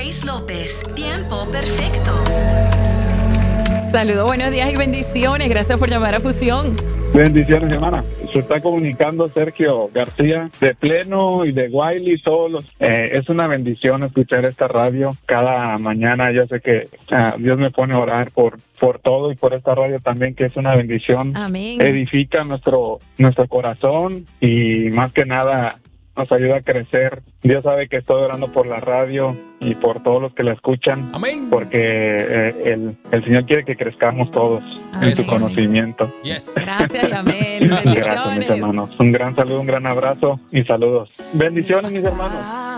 Luis López, tiempo perfecto. Saludos, buenos días y bendiciones. Gracias por llamar a Fusión. Bendiciones, hermana. Se está comunicando Sergio García de Pleno y de Wiley solos. Es una bendición escuchar esta radio cada mañana. Yo sé que Dios me pone a orar por todo y por esta radio también, que es una bendición. Amén. Edifica nuestro corazón y más que nada nos ayuda a crecer. Dios sabe que estoy orando por la radio y por todos los que la escuchan. Amén. Porque el Señor quiere que crezcamos todos en su conocimiento. Yes. Gracias y amén. Gracias, mis Bendiciones. hermanos. Un gran saludo, un gran abrazo y saludos. Bendiciones, mis hermanos.